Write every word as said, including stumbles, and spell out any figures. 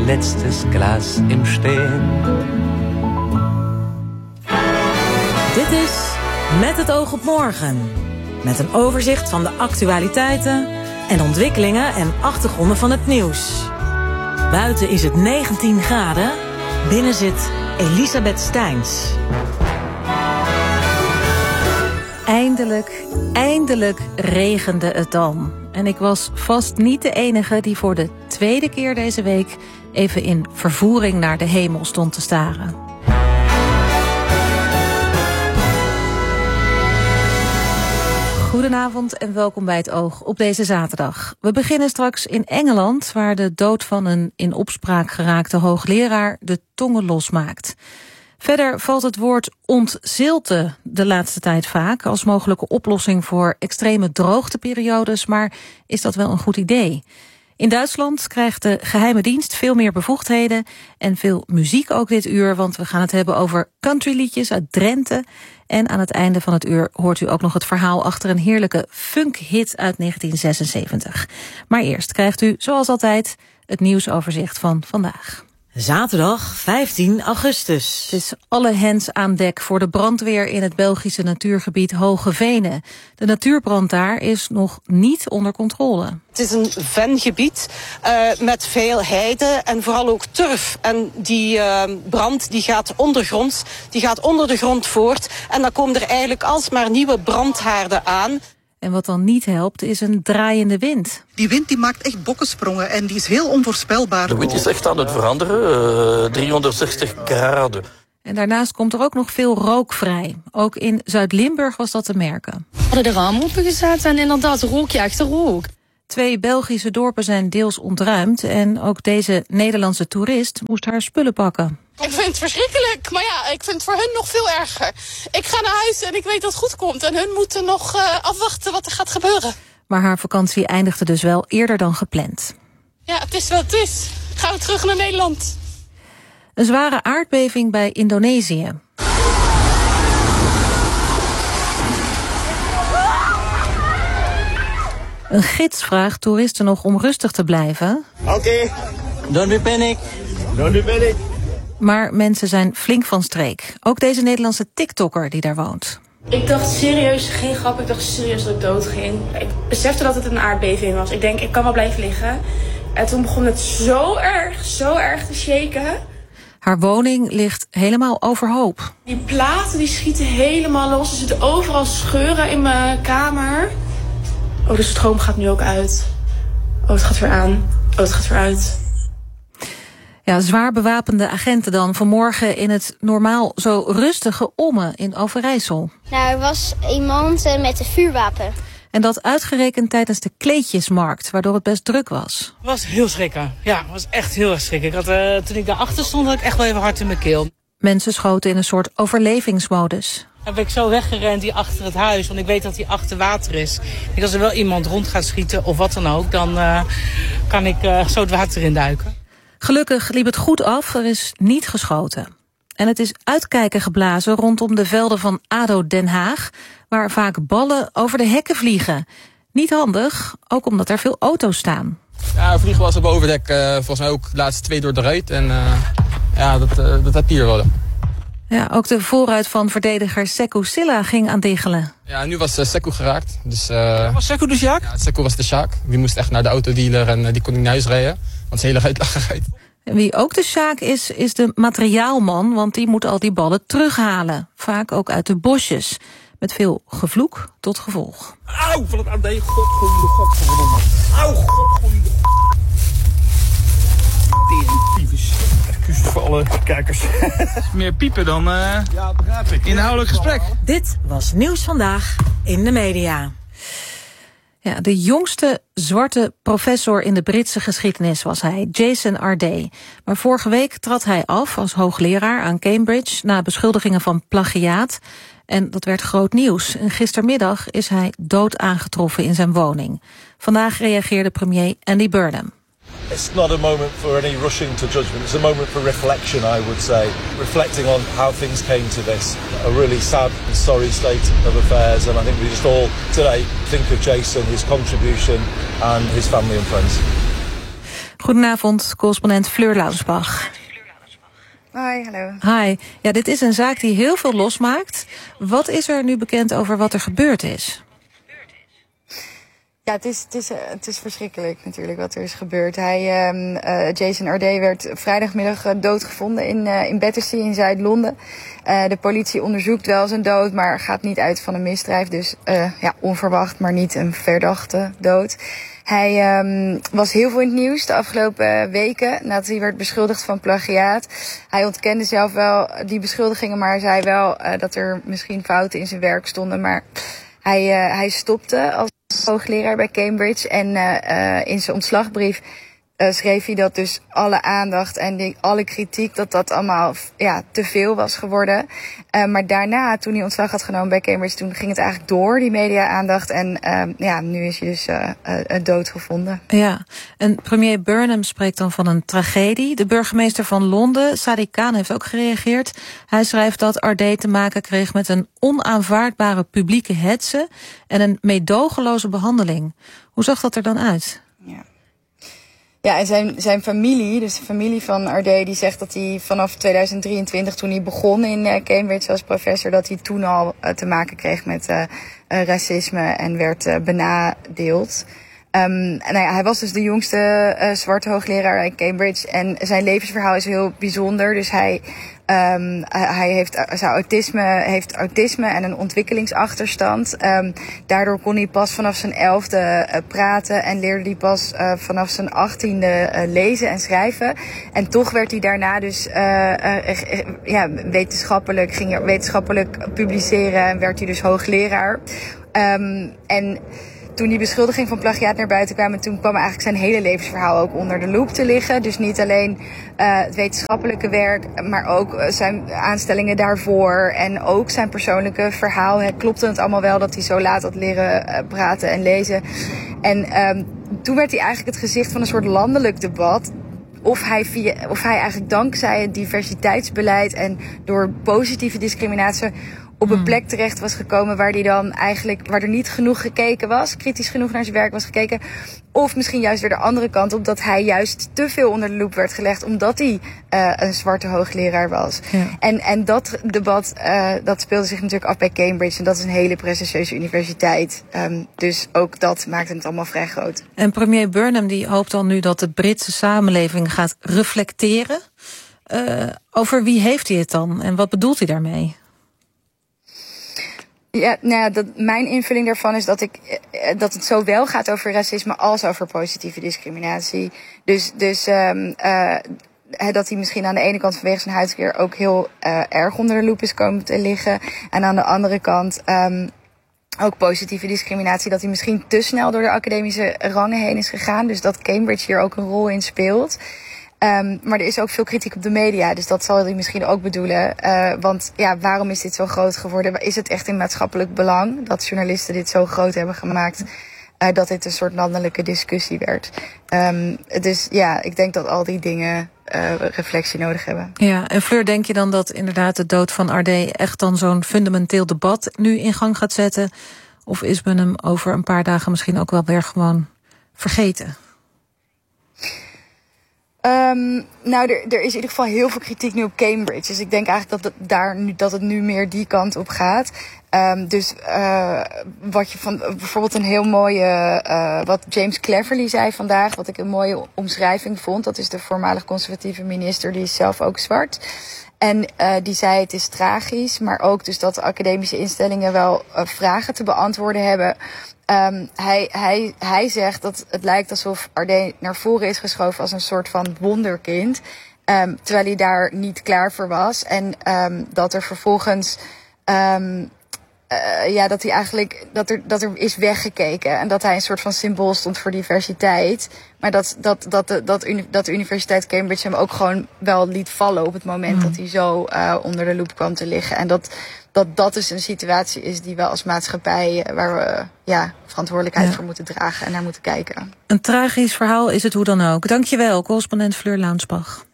ein letztes Glas im Stehen. Dit is Met het oog op morgen. Met een overzicht van de actualiteiten en ontwikkelingen en achtergronden van het nieuws. Buiten is het negentien graden, binnen zit Elisabeth Steins. Eindelijk, eindelijk regende het dan. En ik was vast niet de enige die voor de tweede keer deze week even in vervoering naar de hemel stond te staren. Goedenavond en welkom bij het Oog op deze zaterdag. We beginnen straks in Engeland, waar de dood van een in opspraak geraakte hoogleraar de tongen losmaakt. Verder valt het woord ontzilte de laatste tijd vaak als mogelijke oplossing voor extreme droogteperiodes, maar is dat wel een goed idee? In Duitsland krijgt de geheime dienst veel meer bevoegdheden en veel muziek ook dit uur, want we gaan het hebben over countryliedjes uit Drenthe. En aan het einde van het uur hoort u ook nog het verhaal achter een heerlijke funkhit uit negentien zesenzeventig. Maar eerst krijgt u, zoals altijd, het nieuwsoverzicht van vandaag. Zaterdag vijftien augustus. Het is alle hens aan dek voor de brandweer in het Belgische natuurgebied Hoge Venen. De natuurbrand daar is nog niet onder controle. Het is een vengebied uh, met veel heide en vooral ook turf. En die uh, brand die gaat ondergronds, die gaat onder de grond voort. En dan komen er eigenlijk alsmaar nieuwe brandhaarden aan. En wat dan niet helpt, is een draaiende wind. Die wind die maakt echt bokkensprongen en die is heel onvoorspelbaar. De wind is echt aan het veranderen, uh, driehonderdzestig graden. En daarnaast komt er ook nog veel rook vrij. Ook in Zuid-Limburg was dat te merken. We hadden de ramen opengezet en inderdaad rook je echt de rook. Twee Belgische dorpen zijn deels ontruimd en ook deze Nederlandse toerist moest haar spullen pakken. Ik vind het verschrikkelijk, maar ja, ik vind het voor hun nog veel erger. Ik ga naar huis en ik weet dat het goed komt en hun moeten nog uh, afwachten wat er gaat gebeuren. Maar haar vakantie eindigde dus wel eerder dan gepland. Ja, het is wat het is. Gaan we terug naar Nederland. Een zware aardbeving bij Indonesië. Een gids vraagt toeristen nog om rustig te blijven. Oké, okay. Don't be panic. Don't be panic. Maar mensen zijn flink van streek. Ook deze Nederlandse TikToker die daar woont. Ik dacht serieus, geen grap, ik dacht serieus dat ik dood ging. Ik besefte dat het een aardbeving was. Ik denk, ik kan wel blijven liggen. En toen begon het zo erg, zo erg te shaken. Haar woning ligt helemaal overhoop. Die platen die schieten helemaal los. Er zitten overal scheuren in mijn kamer. Oh, de stroom gaat nu ook uit. Oh, het gaat weer aan. Oh, het gaat weer uit. Ja, zwaar bewapende agenten dan vanmorgen in het normaal zo rustige Ommen in Overijssel. Nou, er was iemand uh, met een vuurwapen. En dat uitgerekend tijdens de kleedjesmarkt, waardoor het best druk was. Het was heel schrikken. Ja, het was echt heel erg schrikken. Ik had, uh, toen ik daarachter stond, had ik echt wel even hard in mijn keel. Mensen schoten in een soort overlevingsmodus. Dan ben ik zo weggerend hier achter het huis, want ik weet dat hier achter water is. Ik, als er wel iemand rond gaat schieten of wat dan ook, dan uh, kan ik uh, zo het water in duiken. Gelukkig liep het goed af, er is niet geschoten. En het is uitkijken geblazen rondom de velden van ADO Den Haag, waar vaak ballen over de hekken vliegen. Niet handig, ook omdat er veel auto's staan. Ja, vliegen was op bovendek uh, volgens mij ook de laatste twee door de ruit. En uh, ja, dat, uh, dat heb je hier wel. Ja, ook de voorruit van verdediger Sekou Silla ging aan diggelen. Ja, nu was uh, Sekou geraakt. Dus, uh, was Sekou de Sjaak? Ja, Sekou was de Sjaak. Die moest echt naar de autodealer en uh, die kon niet naar huis rijden. Want zijn hele ruit lag eruit. En wie ook de Sjaak is, is de materiaalman, want die moet al die ballen terughalen. Vaak ook uit de bosjes. Met veel gevloek tot gevolg. Auw, van het A D, godgoeiende godverdomme. Auw, godgoeiende. Teringpievers. Excuses voor alle kijkers. Meer piepen dan uh, ja, begrijp ik. Inhoudelijk gesprek. Dit was Nieuws Vandaag in de media. Ja, de jongste zwarte professor in de Britse geschiedenis was hij, Jason Arday. Maar vorige week trad hij af als hoogleraar aan Cambridge na beschuldigingen van plagiaat. En dat werd groot nieuws. En gistermiddag is hij dood aangetroffen in zijn woning. Vandaag reageerde premier Andy Burnham. It's not a moment for any rushing to judgment. It's a moment for reflection, I would say. Reflecting on how things came to this. A really sad and sorry state of affairs. And I think we just all today think of Jason, his contribution and his family and friends. Goedenavond, correspondent Fleur Launsbach. Hoi, hallo. Hi. Ja, dit is een zaak die heel veel losmaakt. Wat is er nu bekend over wat er gebeurd is? Ja, het is, het is, het is verschrikkelijk natuurlijk wat er is gebeurd. Hij, um, uh, Jason Ardé werd vrijdagmiddag uh, doodgevonden in, uh, in Battersea in Zuid-Londen. Uh, de politie onderzoekt wel zijn dood, maar gaat niet uit van een misdrijf. Dus uh, ja, onverwacht, maar niet een verdachte dood. Hij um, was heel veel in het nieuws de afgelopen weken nadat hij werd beschuldigd van plagiaat. Hij ontkende zelf wel die beschuldigingen, maar zei wel uh, dat er misschien fouten in zijn werk stonden. Maar hij, uh, hij stopte als hoogleraar bij Cambridge en uh, uh, in zijn ontslagbrief uh, schreef hij dat dus alle aandacht en die, alle kritiek, dat dat allemaal ja, te veel was geworden. Uh, maar daarna, toen hij ontslag had genomen bij Cambridge, toen ging het eigenlijk door, die media-aandacht. En uh, ja, nu is hij dus uh, uh, doodgevonden. Ja, en premier Burnham spreekt dan van een tragedie. De burgemeester van Londen, Sadiq Khan, heeft ook gereageerd. Hij schrijft dat Ardé te maken kreeg met een onaanvaardbare publieke hetze en een meedogenloze behandeling. Hoe zag dat er dan uit? Ja. Ja, en zijn, zijn familie, dus de familie van Ardé, die zegt dat hij vanaf tweeduizend drieëntwintig, toen hij begon in uh, Cambridge als professor, dat hij toen al uh, te maken kreeg met uh, uh, racisme en werd uh, benadeeld. Um, nou ja, hij was dus de jongste uh, zwarte hoogleraar in Cambridge en zijn levensverhaal is heel bijzonder. Dus hij, um, hij heeft, uh, zijn autisme, heeft autisme en een ontwikkelingsachterstand. Um, daardoor kon hij pas vanaf zijn elfde uh, praten en leerde hij pas uh, vanaf zijn achttiende uh, lezen en schrijven. En toch werd hij daarna dus uh, uh, uh, ja, wetenschappelijk, ging hij wetenschappelijk publiceren en werd hij dus hoogleraar. Um, en toen die beschuldiging van plagiaat naar buiten kwam, toen kwam eigenlijk zijn hele levensverhaal ook onder de loep te liggen. Dus niet alleen uh, het wetenschappelijke werk, maar ook uh, zijn aanstellingen daarvoor en ook zijn persoonlijke verhaal. Het klopte het allemaal wel dat hij zo laat had leren uh, praten en lezen. En um, toen werd hij eigenlijk het gezicht van een soort landelijk debat. Of hij, via, of hij eigenlijk dankzij het diversiteitsbeleid en door positieve discriminatie op een plek terecht was gekomen waar hij dan eigenlijk, waar er niet genoeg gekeken was, kritisch genoeg naar zijn werk was gekeken. Of misschien juist weer de andere kant op, dat hij juist te veel onder de loep werd gelegd, omdat hij uh, een zwarte hoogleraar was. Ja. En, en dat debat, uh, dat speelde zich natuurlijk af bij Cambridge. En dat is een hele prestigieuze universiteit. Um, dus ook dat maakte het allemaal vrij groot. En premier Burnham die hoopt dan nu dat de Britse samenleving gaat reflecteren. Uh, over wie heeft hij het dan? En wat bedoelt hij daarmee? Ja, nou ja, dat, mijn invulling daarvan is dat, ik, dat het zowel gaat over racisme als over positieve discriminatie. Dus, dus um, uh, dat hij misschien aan de ene kant vanwege zijn huidskleur ook heel uh, erg onder de loep is komen te liggen. En aan de andere kant um, ook positieve discriminatie, dat hij misschien te snel door de academische rangen heen is gegaan. Dus dat Cambridge hier ook een rol in speelt. Um, maar er is ook veel kritiek op de media, dus dat zal hij misschien ook bedoelen. Uh, want ja, waarom is dit zo groot geworden? Is het echt in maatschappelijk belang dat journalisten dit zo groot hebben gemaakt, uh, dat dit een soort landelijke discussie werd? Um, dus ja, ik denk dat al die dingen uh, reflectie nodig hebben. Ja, en Fleur, denk je dan dat inderdaad de dood van Ardé echt dan zo'n fundamenteel debat nu in gang gaat zetten? Of is men hem over een paar dagen misschien ook wel weer gewoon vergeten? Um, nou, er, er is in ieder geval heel veel kritiek nu op Cambridge. Dus ik denk eigenlijk dat het, daar nu, dat het nu meer die kant op gaat. Um, dus uh, wat je van bijvoorbeeld een heel mooie, uh, wat James Cleverly zei vandaag, wat ik een mooie omschrijving vond. Dat is de voormalig conservatieve minister, die is zelf ook zwart. En uh, die zei het is tragisch, maar ook dus dat de academische instellingen wel uh, vragen te beantwoorden hebben. Um, hij, hij, hij zegt dat het lijkt alsof Ardé naar voren is geschoven als een soort van wonderkind. Um, terwijl hij daar niet klaar voor was. En um, dat er vervolgens um, uh, ja, dat hij eigenlijk dat er, dat er is weggekeken. En dat hij een soort van symbool stond voor diversiteit. Maar dat, dat, dat, de, dat, uni, dat de Universiteit Cambridge hem ook gewoon wel liet vallen op het moment mm. dat hij zo uh, onder de loep kwam te liggen. En dat dat dat dus een situatie is die we als maatschappij, waar we ja, verantwoordelijkheid ja. voor moeten dragen en naar moeten kijken. Een tragisch verhaal is het hoe dan ook. Dankjewel, correspondent Fleur Launsbach.